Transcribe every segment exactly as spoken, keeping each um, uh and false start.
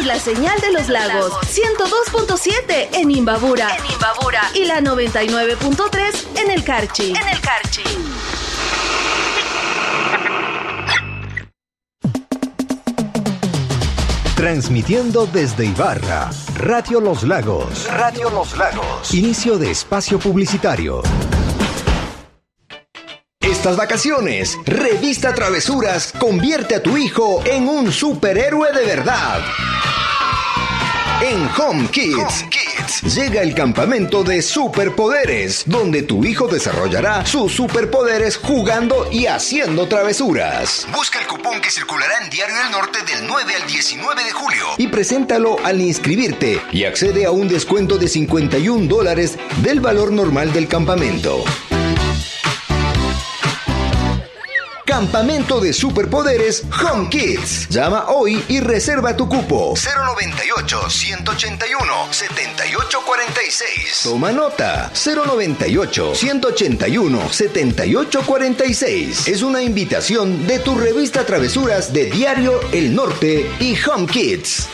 la señal de los lagos, ciento dos punto siete en Imbabura, en Imbabura y la noventa y nueve punto tres en el Carchi. En el Carchi. Transmitiendo desde Ibarra, Radio Los Lagos. Radio Los Lagos. Inicio de espacio publicitario. Estas vacaciones, Revista Travesuras convierte a tu hijo en un superhéroe de verdad. En Home Kids, Home Kids llega el campamento de superpoderes, donde tu hijo desarrollará sus superpoderes jugando y haciendo travesuras. Busca el cupón que circulará en Diario del Norte del nueve al diecinueve de julio y preséntalo al inscribirte y accede a un descuento de cincuenta y un dólares del valor normal del campamento. Campamento de Superpoderes Home Kids. Llama hoy y reserva tu cupo. cero noventa y ocho, ciento ochenta y uno, setenta y ocho cuarenta y seis. Toma nota. cero noventa y ocho, ciento ochenta y uno, setenta y ocho cuarenta y seis. Es una invitación de tu revista Travesuras de Diario El Norte y Home Kids.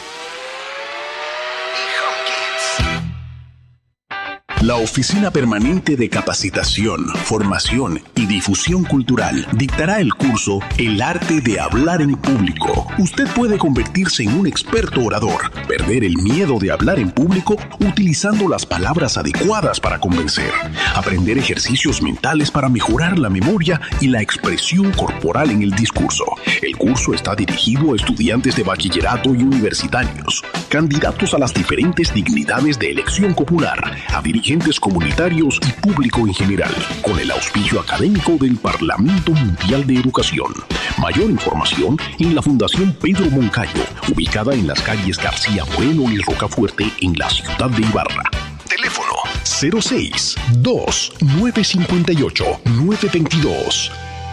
La Oficina Permanente de Capacitación, Formación y Difusión Cultural dictará el curso El Arte de Hablar en Público. Usted puede convertirse en un experto orador, perder el miedo de hablar en público utilizando las palabras adecuadas para convencer, aprender ejercicios mentales para mejorar la memoria y la expresión corporal en el discurso. El curso está dirigido a estudiantes de bachillerato y universitarios, candidatos a las diferentes dignidades de elección popular, a dirigentes comunitarios y público en general, con el auspicio académico del Parlamento Mundial de Educación. Mayor información en la Fundación Pedro Moncayo, ubicada en las calles García Moreno y Rocafuerte en la ciudad de Ibarra. Teléfono cero seis, dos, nueve cinco ocho, nueve dos dos.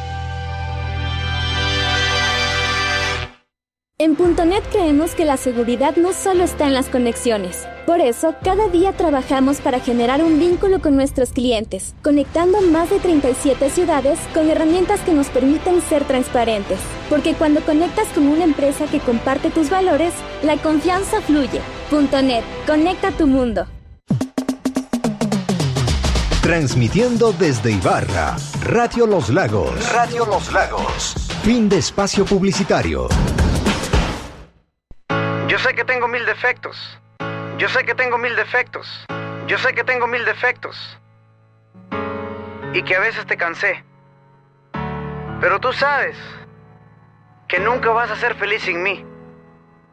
En Punto Net creemos que la seguridad no solo está en las conexiones. Por eso, cada día trabajamos para generar un vínculo con nuestros clientes, conectando más de treinta y siete ciudades con herramientas que nos permiten ser transparentes. Porque cuando conectas con una empresa que comparte tus valores, la confianza fluye. Punto Net, conecta tu mundo. Transmitiendo desde Ibarra, Radio Los Lagos. Radio Los Lagos. Fin de espacio publicitario. Yo sé que tengo mil defectos. Yo sé que tengo mil defectos. Yo sé que tengo mil defectos. Y que a veces te cansé. Pero tú sabes que nunca vas a ser feliz sin mí.